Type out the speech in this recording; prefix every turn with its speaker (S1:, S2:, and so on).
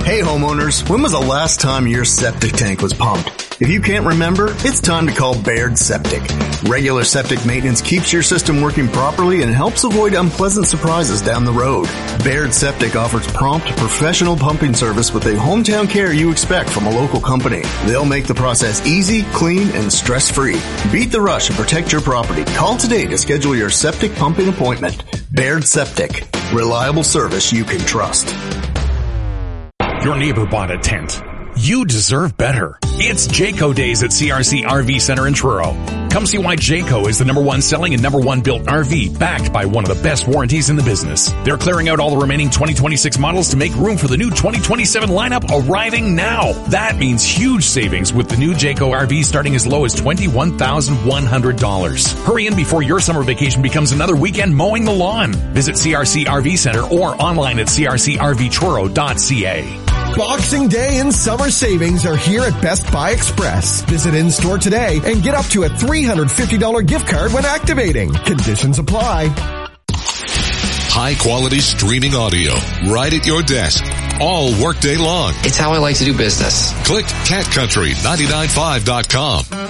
S1: Hey homeowners, when was the last time your septic tank was pumped? If you can't remember, it's time to call Baird Septic. Regular septic maintenance keeps your system working properly and helps avoid unpleasant surprises down the road. Baird Septic offers prompt, professional pumping service with the hometown care you expect from a local company. They'll make the process easy, clean, and stress-free. Beat the rush and protect your property. Call today to schedule your septic pumping appointment. Baird Septic. Reliable service you can trust.
S2: Your neighbor bought a tent. You deserve better. It's Jayco Days at CRC RV Center in Truro. Come see why Jayco is the #1 selling and #1 built RV, backed by one of the best warranties in the business. They're clearing out all the remaining 2026 models to make room for the new 2027 lineup arriving now. That means huge savings with the new Jayco RV starting as low as $21,100. Hurry in before your summer vacation becomes another weekend mowing the lawn. Visit CRC RV Center or online at crcrvtruro.ca.
S3: Boxing Day and summer savings are here at Best Buy Express. Visit in-store today and get up to a $350 gift card when activating. Conditions apply.
S4: High quality streaming audio right at your desk all workday long.
S5: It's how I like to do business.
S4: Click CatCountry995.com.